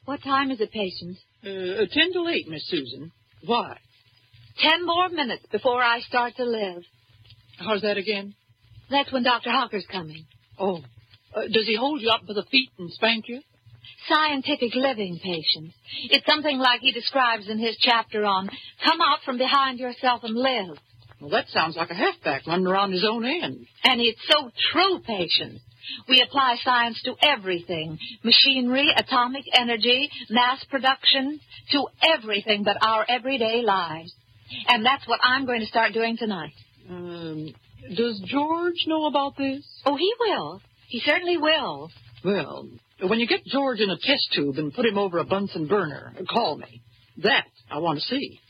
What time is it, patient? 10 to 8, Miss Susan. Why? 10 more minutes before I start to live. How's that again? That's when Dr. Hawker's coming. Oh. Does he hold you up by the feet and spank you? Scientific living, patients. It's something like he describes in his chapter on Come Out From Behind Yourself and Live. Well, that sounds like a halfback running around his own end. And it's so true, patients. We apply science to everything. Machinery, atomic energy, mass production, to everything but our everyday lives. And that's what I'm going to start doing tonight. Does George know about this? Oh, he will. He certainly will. Well, when you get George in a test tube and put him over a Bunsen burner, call me. That I want to see.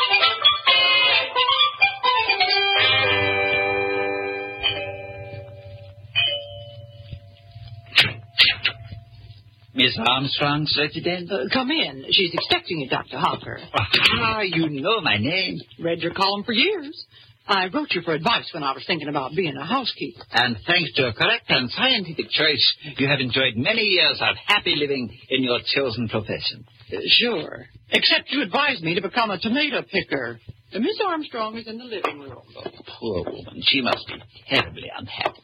Miss Armstrong's resident? Come in. She's expecting you, Dr. Hopper. You know my name. Read your column for years. I wrote you for advice when I was thinking about being a housekeeper. And thanks to a correct and scientific choice, you have enjoyed many years of happy living in your chosen profession. Sure. Except you advised me to become a tomato picker. Miss Armstrong is in the living room. Oh, poor woman. She must be terribly unhappy.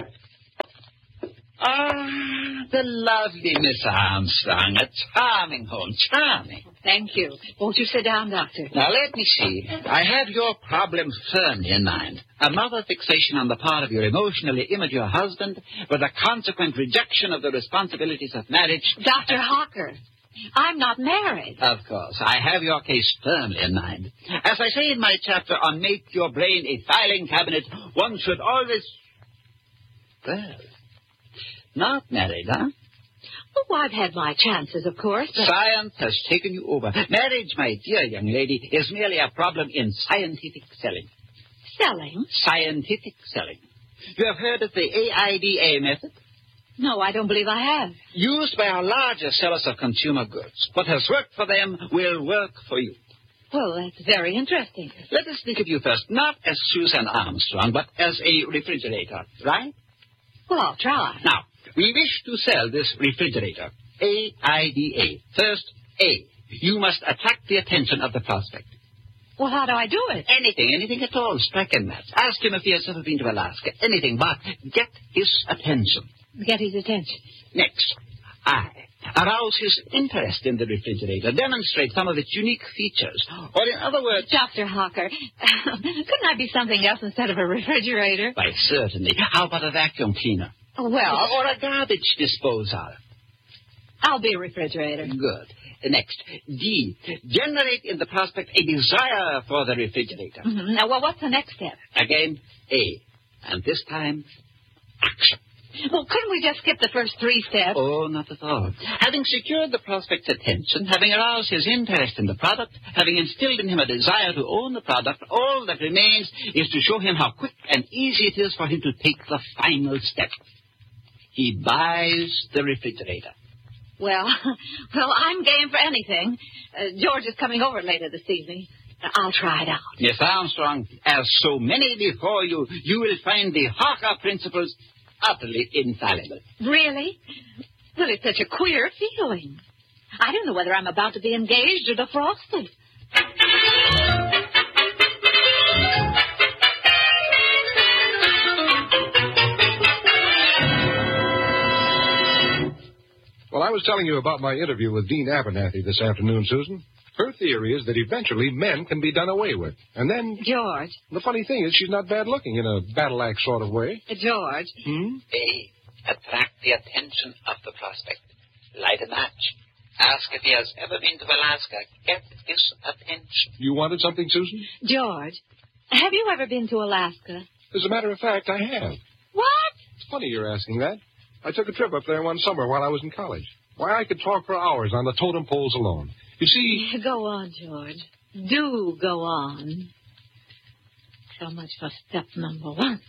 The lovely Miss Armstrong. A charming home. Charming. Thank you. Won't you sit down, Doctor? Now, let me see. I have your problem firmly in mind. A mother fixation on the part of your emotionally immature husband with a consequent rejection of the responsibilities of marriage. Dr. Hawker, I'm not married. Of course. I have your case firmly in mind. As I say in my chapter on Make Your Brain a Filing Cabinet, one should always... Well, not married, huh? Oh, I've had my chances, of course, but... Science has taken you over. Marriage, my dear young lady, is merely a problem in scientific selling. Selling? Scientific selling. You have heard of the AIDA method? No, I don't believe I have. Used by our larger sellers of consumer goods. What has worked for them will work for you. Well, that's very interesting. Let us think of you first, not as Susan Armstrong, but as a refrigerator, right? Well, I'll try. Now, we wish to sell this refrigerator. AIDA. First, A. You must attract the attention of the prospect. Well, how do I do it? Anything at all. Strike a match. Ask him if he has ever been to Alaska. Anything, but get his attention. Get his attention. Next, I. Arouse his interest in the refrigerator. Demonstrate some of its unique features. Or in other words... Dr. Hawker, couldn't I be something else instead of a refrigerator? Why, certainly. How about a vacuum cleaner? Oh, well... Or a garbage disposal. I'll be a refrigerator. Good. Next, D. Generate in the prospect a desire for the refrigerator. Mm-hmm. Now, well, what's the next step? Again, A. And this time, action. Well, couldn't we just skip the first 3 steps? Oh, not at all. Having secured the prospect's attention, having aroused his interest in the product, having instilled in him a desire to own the product, all that remains is to show him how quick and easy it is for him to take the final step. He buys the refrigerator. Well, I'm game for anything. George is coming over later this evening. I'll try it out. Miss Armstrong, as so many before you, you will find the Hawker principles utterly infallible. Really? Well, it's such a queer feeling. I don't know whether I'm about to be engaged or defrosted. Well, I was telling you about my interview with Dean Abernathy this afternoon, Susan. Her theory is that eventually men can be done away with. And then... George. The funny thing is she's not bad looking in a battle-axe sort of way. George. A. Attract the attention of the prospect. Light a match. Ask if he has ever been to Alaska. Get his attention. You wanted something, Susan? George, have you ever been to Alaska? As a matter of fact, I have. What? It's funny you're asking that. I took a trip up there one summer while I was in college. Why, I could talk for hours on the totem poles alone. You see... Go on, George. Do go on. So much for step number 1.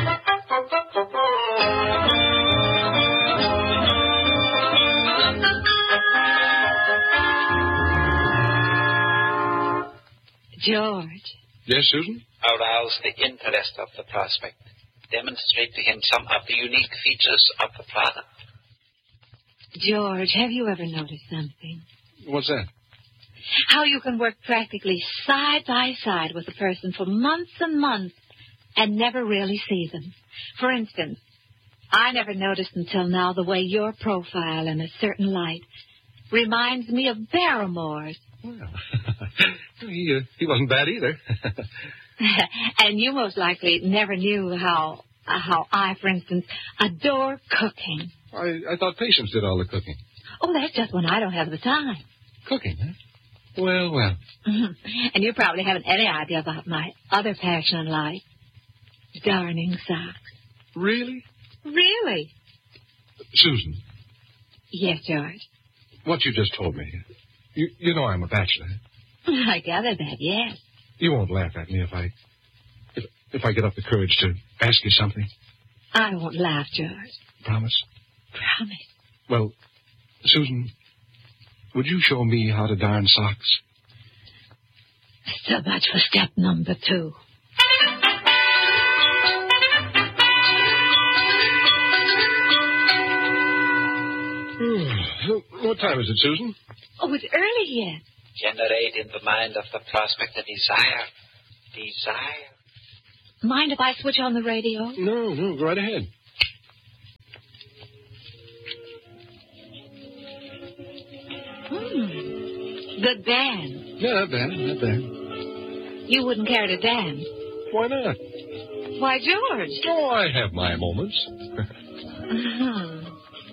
George. Yes, Susan? Arouse the interest of the prospect. Demonstrate to him some of the unique features of the product. George, have you ever noticed something? What's that? How you can work practically side by side with a person for months and months and never really see them. For instance, I never noticed until now the way your profile in a certain light reminds me of Barrymore's. Well, he wasn't bad either. And you most likely never knew how I, for instance, adore cooking. I thought Patience did all the cooking. Oh, that's just when I don't have the time. Cooking, huh? Well. And you probably haven't any idea about my other passion in life. Darning socks. Really? Really? Susan. Yes, George. What you just told me. You know I'm a bachelor. I gather that, yes. You won't laugh at me if I get up the courage to ask you something. I won't laugh, George. Promise? Promise. Well, Susan, would you show me how to darn socks? So much for step number 2. What time is it, Susan? Oh, it's early yet. Generate in the mind of the prospect a desire. Desire. Mind if I switch on the radio? No, go right ahead. Good band. Yeah, not bad. You wouldn't care to dance. Why not? Why, George? Oh, I have my moments.